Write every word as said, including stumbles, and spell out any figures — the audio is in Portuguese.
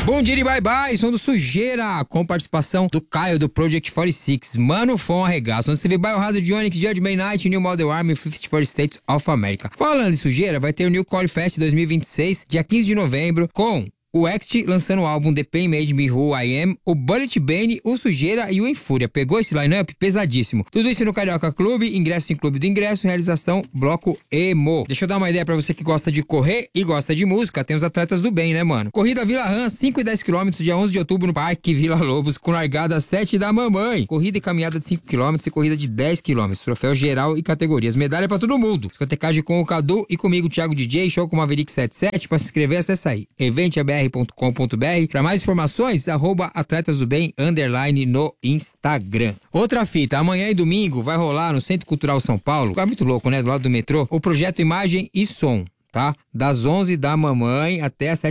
Bom dia e bye bye, som do Sujeira, com participação do Caio do Project quarenta e seis, Mano Fon Arregaço, onde você vê Biohazard, Onyx, Judgment Night, New Model Army, cinquenta e quatro States of America. Falando em sujeira, vai ter o New Core Fest dois mil e vinte e seis, dia quinze de novembro, com o Ext lançando o álbum The Pain Made Me Who I Am, o Bullet Bane, o Sujeira e o Infúria. Pegou esse line-up pesadíssimo. Tudo isso no Carioca Clube, ingresso em Clube do Ingresso, realização Bloco Emo. Deixa eu dar uma ideia pra você que gosta de correr e gosta de música, tem os atletas do bem, né, mano? Corrida Vila Rã, cinco e dez quilômetros, dia onze de outubro no Parque Vila Lobos, com largada às sete da mamãe. Corrida e caminhada de cinco quilômetros e corrida de dez quilômetros, troféu geral e categorias. Medalha pra todo mundo. Discotecagem com o Cadu e comigo, Thiago D J, show com Maverick setenta e sete. Pra se inscrever, acessa aí, evente a b r ponto com ponto b r. Para mais informações, arroba Atletas do Bem, underline no Instagram. Outra fita, amanhã e domingo vai rolar no Centro Cultural São Paulo, lugar muito louco, né, do lado do metrô, o projeto Imagem e Som, tá? Das onze da mamãe até as sete